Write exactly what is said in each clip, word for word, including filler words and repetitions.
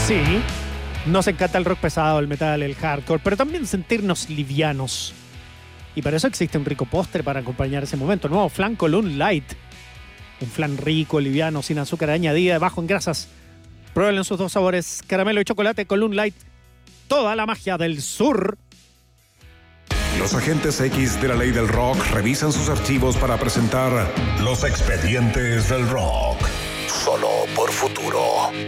Sí, nos encanta el rock pesado, el metal, el hardcore, pero también sentirnos livianos. Y para eso existe un rico postre para acompañar ese momento. El nuevo flan Column Light. Un flan rico, liviano, sin azúcar añadida, bajo en grasas. Pruébalo en sus dos sabores, caramelo y chocolate. Column Light. Toda la magia del sur. Los agentes X de la ley del rock revisan sus archivos para presentar Los Expedientes del Rock. Solo por Futuro.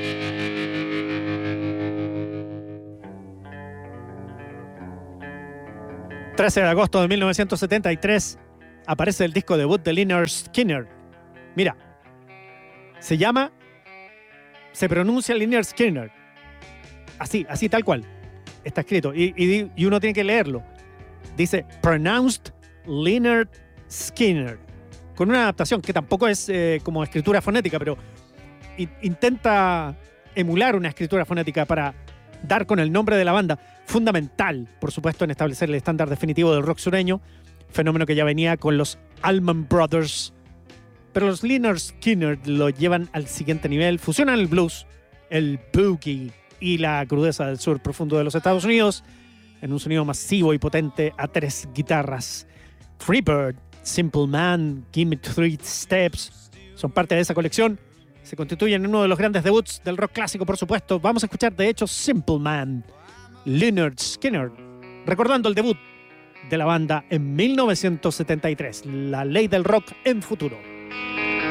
trece de agosto de mil novecientos setenta y tres aparece el disco debut de Lynyrd Skynyrd. Mira, se llama, se pronuncia Lynyrd Skynyrd. Así, así tal cual. Está escrito y, y, y uno tiene que leerlo. Dice Pronounced Lynyrd Skynyrd. Con una adaptación que tampoco es eh, como escritura fonética, pero in, intenta emular una escritura fonética para dar con el nombre de la banda. Fundamental, por supuesto, en establecer el estándar definitivo del rock sureño, fenómeno que ya venía con los Allman Brothers. Pero los Lynyrd Skynyrd lo llevan al siguiente nivel, fusionan el blues, el boogie y la crudeza del sur profundo de los Estados Unidos en un sonido masivo y potente a tres guitarras. Freebird, Simple Man, Gimme Three Steps son parte de esa colección. Se constituyen en uno de los grandes debuts del rock clásico, por supuesto. Vamos a escuchar, de hecho, Simple Man, Lynyrd Skynyrd, recordando el debut de la banda en mil novecientos setenta y tres, la ley del rock en futuro.